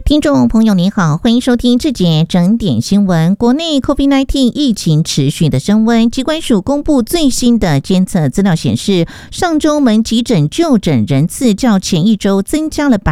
听众朋友您好，欢迎收听这节整点新闻。国内 COVID-19 疫情持续的升温，疾管署公布最新的监测资料显示，上周门急诊就诊人次较前一周增加了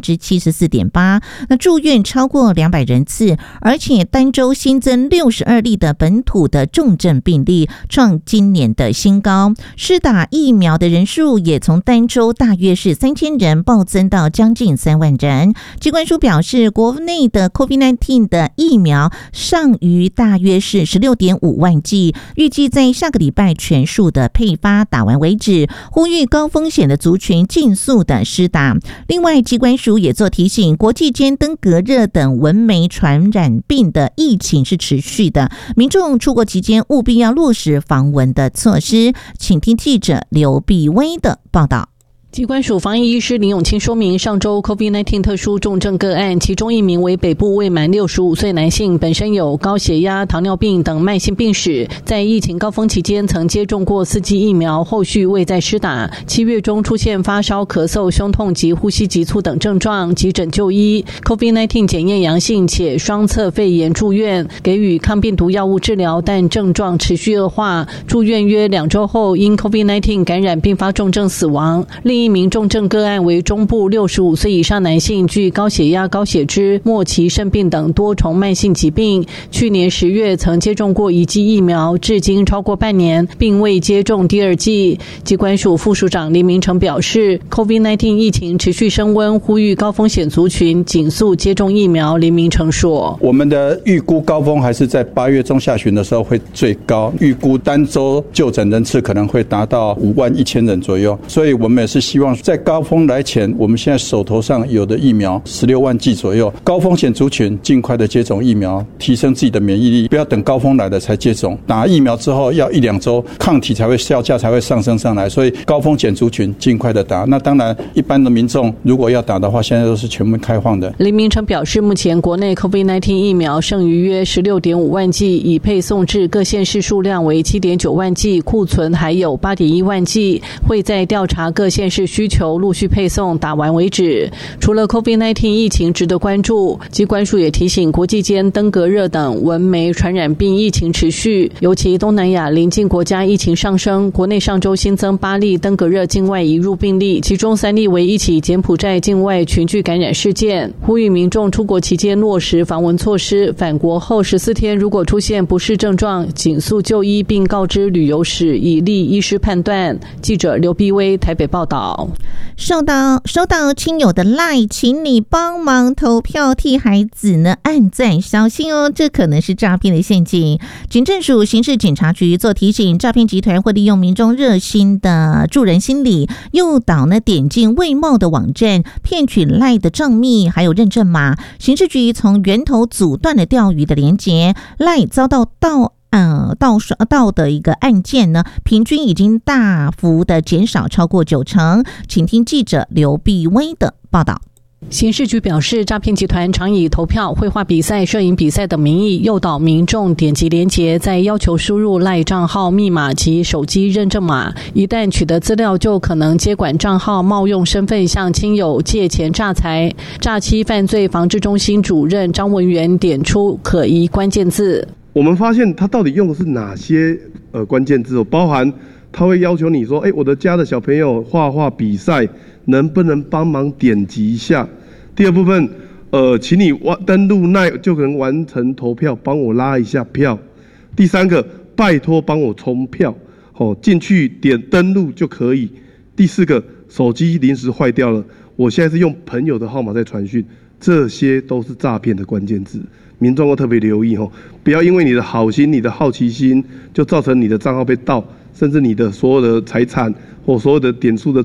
74.8%， 那住院超过200人次，而且单周新增62例的本土的重症病例，创今年的新高。施打疫苗的人数也从单周大约是3000人暴增到将近3万人。疾管署表示，国内的 COVID-19 的疫苗尚余大约是 16.5 万剂，预计在下个礼拜全数的配发打完为止，呼吁高风险的族群尽速的施打。另外，疾管署也做提醒，国际间登革热等蚊媒传染病的疫情是持续的，民众出国期间务必要落实防蚊的措施。请听记者刘碧薇的报道。 疾管署防疫医师林永清说明，上周 COVID-19 特殊重症个案，其中一名为北部未满65岁男性，本身有高血压、糖尿病等慢性病史，在疫情高峰期间曾接种过4剂疫苗，后续未再施打。7月中出现发烧、咳嗽、胸痛及呼吸急促等症状，急诊就医 ，COVID-19 检验阳性且双侧肺炎住院，给予抗病毒药物治疗，但症状持续恶化，住院约2周后因 COVID-19 感染并发重症死亡。另一名重症个案为中部65岁以上男性，具高血压、高血脂、末期肾病等多重慢性疾病。去年10月曾接种过1剂疫苗，至今超过半年，并未接种第2剂。疾管署副署长林明成表示 ，COVID-19 疫情持续升温，呼吁高风险族群尽速接种疫苗。林明成说：“ 我们的预估高峰还是在8月中下旬的时候会最高，预估单周就诊人次可能会达到51000人左右，所以我们也是希望在高峰来前，我们现在手头上有的疫苗16万剂左右，高风险族群尽快的接种疫苗，提升自己的免疫力，不要等高峰来了才接种。打疫苗之后要1-2周，抗体才会效价才会上升上来，所以高风险族群尽快的打。那当然，一般的民众如果要打的话，现在都是全面开放的。” 林明成表示，目前国内 COVID-19 疫苗剩余约 16.5 万剂，已配送至各县市数量为 7.9 万剂，库存还有 8.1 万剂，会在调查各县市需求陆续配送，打完为止。除了 COVID-19 疫情值得关注，疾管署也提醒，国际间登革热等蚊媒传染病疫情持续，尤其东南亚邻近国家疫情上升。国内上周新增8例登革热境外移入病例，其中3例为一起柬埔寨境外群聚感染事件。呼吁民众出国期间落实防蚊措施，返国后14天如果出现不适症状，尽速就医并告知旅游史，以利医师判断。记者刘碧薇台北报道。 收到亲友的赖，请你帮忙投票替孩子呢按赞，小心哦，这可能是诈骗的陷阱。警政署刑事警察局做提醒，诈骗集团会利用民众热心的助人心理，诱导呢点进未冒的网站，骗取赖的账密还有认证码。刑事局从源头阻断了钓鱼的连结，赖遭到盗的一个案件呢，平均已经大幅的减少超过90%。请听记者刘碧薇的报道。 刑事局表示，诈骗集团常以投票、绘画比赛、摄影比赛等名义诱导民众点击连结，再要求输入赖账号密码及手机认证码，一旦取得资料，就可能接管账号，冒用身份向亲友借钱诈财。诈欺犯罪防治中心主任张文元点出可疑关键字。 我们发现他到底用的是哪些关键字，包含他会要求你说，我的家的小朋友画画比赛，能不能帮忙点击一下？第二部分，请你登录赖就可能完成投票，帮我拉一下票。第3个，拜托帮我冲票，进去点登录就可以。第4个，手机临时坏掉了，我现在是用朋友的号码在传讯，这些都是诈骗的关键字。民众要特别留意，不要因为你的好心、你的好奇心，就造成你的账号被盗，甚至你的所有的财产或所有的点数的